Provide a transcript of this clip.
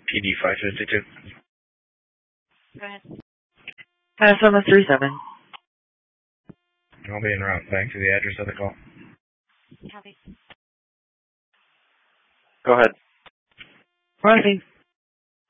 PD 552. Go ahead. 737. I'll be en route back to the address of the call. Copy. Go ahead. Crossing.